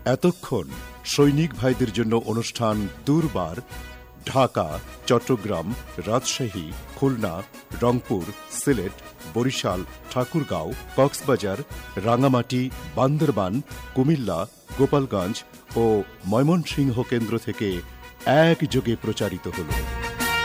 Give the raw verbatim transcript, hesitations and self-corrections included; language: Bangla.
এতক্ষণ সৈনিক ভাইদের জন্য অনুষ্ঠান দুর্বার ঢাকা, চট্টগ্রাম, রাজশাহী, খুলনা, রংপুর, সিলেট, বরিশাল, ঠাকুরগাঁও, কক্সবাজার, রাঙামাটি, বান্দরবান, কুমিল্লা, গোপালগঞ্জ ও ময়মনসিংহ কেন্দ্র থেকে একযোগে প্রচারিত হল।